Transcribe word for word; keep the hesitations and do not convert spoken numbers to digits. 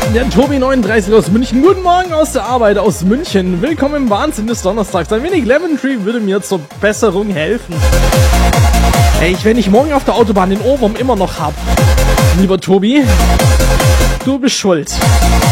Der Tobi neununddreißig aus München. Guten Morgen aus der Arbeit aus München. Willkommen im Wahnsinn des Donnerstags. Ein wenig Lemon Tree würde mir zur Besserung helfen. Ey, wenn ich morgen auf der Autobahn den Ohrwurm immer noch hab, lieber Tobi, du bist schuld.